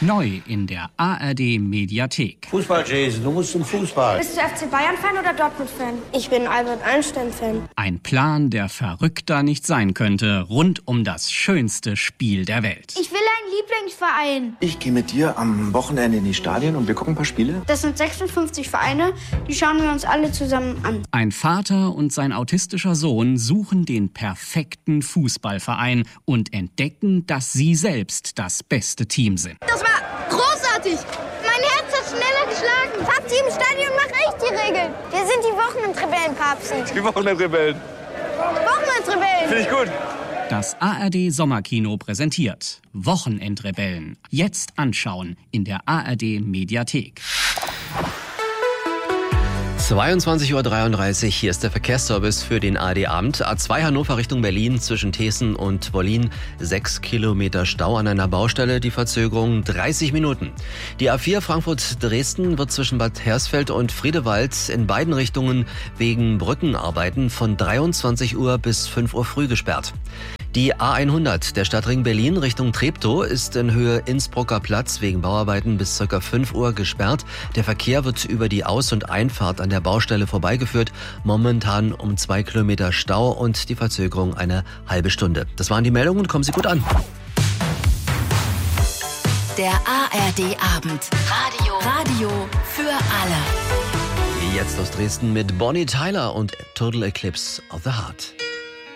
Neu in der ARD-Mediathek. Fußball, Jason, du musst zum Fußball. Bist du FC Bayern-Fan oder Dortmund-Fan? Ich bin Albert Einstein-Fan. Ein Plan, der verrückter nicht sein könnte, rund um das schönste Spiel der Welt. Ich will einen Lieblingsverein. Ich gehe mit dir am Wochenende in die Stadien und wir gucken ein paar Spiele. Das sind 56 Vereine, die schauen wir uns alle zusammen an. Ein Vater und sein autistischer Sohn suchen den perfekten Fußballverein und entdecken, dass sie selbst das beste Team sind. Das war großartig. Mein Herz hat schneller geschlagen. Papsi im Stadion macht echt die Regeln. Wir sind die Wochenendrebellen, Papsi. Die Wochenendrebellen. Wochenendrebellen. Finde ich gut. Das ARD-Sommerkino präsentiert Wochenendrebellen. Jetzt anschauen in der ARD-Mediathek. 22:33 Uhr, hier ist der Verkehrsservice für den ARD-Abend. A2 Hannover Richtung Berlin zwischen Thesen und Wollin. 6 Kilometer Stau an einer Baustelle, die Verzögerung 30 Minuten. Die A4 Frankfurt-Dresden wird zwischen Bad Hersfeld und Friedewald in beiden Richtungen wegen Brückenarbeiten von 23 Uhr bis 5 Uhr früh gesperrt. Die A100 der Stadtring Berlin Richtung Treptow ist in Höhe Innsbrucker Platz wegen Bauarbeiten bis ca. 5 Uhr gesperrt. Der Verkehr wird über die Aus- und Einfahrt an der Baustelle vorbeigeführt. Momentan um 2 Kilometer Stau und die Verzögerung eine halbe Stunde. Das waren die Meldungen, kommen Sie gut an. Der ARD-Abend. Radio für alle. Jetzt aus Dresden mit Bonnie Tyler und Total Eclipse of the Heart.